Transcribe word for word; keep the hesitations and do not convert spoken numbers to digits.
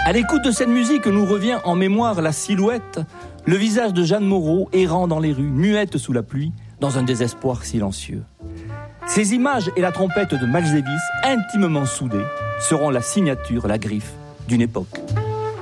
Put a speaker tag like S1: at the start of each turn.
S1: À l'écoute de cette musique nous revient en mémoire la silhouette, le visage de Jeanne Moreau errant dans les rues, muette sous la pluie, dans un désespoir silencieux. Ces images et la trompette de Miles Davis, intimement soudées, seront la signature, la griffe d'une époque.